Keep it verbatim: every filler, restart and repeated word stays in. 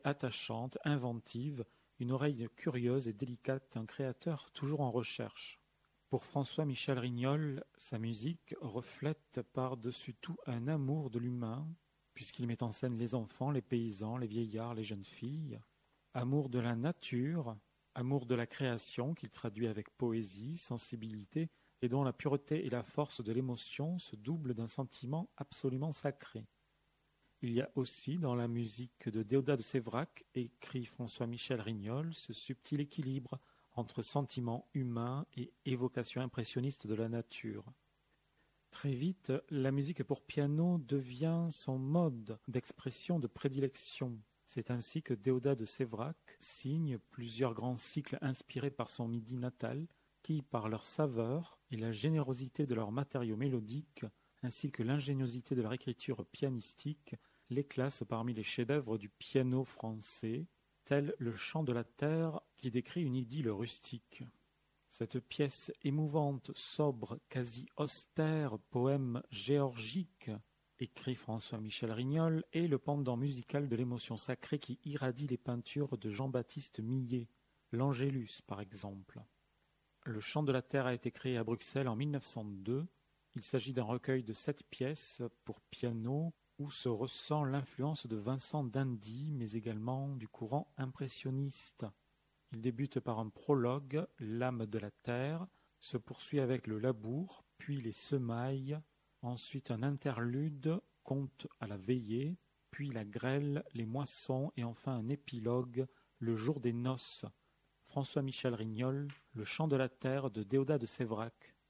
attachante, inventive, une oreille curieuse et délicate, un créateur toujours en recherche. Pour François-Michel Rignol, sa musique reflète par-dessus tout un amour de l'humain, puisqu'il met en scène les enfants, les paysans, les vieillards, les jeunes filles. Amour de la nature, amour de la création qu'il traduit avec poésie, sensibilité, et dont la pureté et la force de l'émotion se doublent d'un sentiment absolument sacré. Il y a aussi dans la musique de Déodat de Séverac, écrit François-Michel Rignol, ce subtil équilibre entre sentiment humain et évocation impressionniste de la nature. Très vite, la musique pour piano devient son mode d'expression de prédilection. C'est ainsi que Déodat de Séverac signe plusieurs grands cycles inspirés par son Midi natal, qui, par leur saveur et la générosité de leurs matériaux mélodiques, ainsi que l'ingéniosité de leur écriture pianistique, les classent parmi les chefs-d'œuvre du piano français, tel le Chant de la terre qui décrit une idylle rustique. Cette pièce émouvante, sobre, quasi austère, poème géorgique, écrit François-Michel Rignol, est le pendant musical de l'émotion sacrée qui irradie les peintures de Jean-Baptiste Millet, l'Angélus par exemple. Le Chant de la terre a été créé à Bruxelles en mille neuf cent deux. Il s'agit d'un recueil de sept pièces pour piano où se ressent l'influence de Vincent d'Indy, mais également du courant impressionniste. Il débute par un prologue, L'âme de la terre, se poursuit avec le labour, puis les semailles, ensuite un interlude, Conte à la veillée, puis la grêle, les moissons, et enfin un épilogue, Le jour des noces. François-Michel Rignol, Le Chant de la terre de Déodat de Séverac.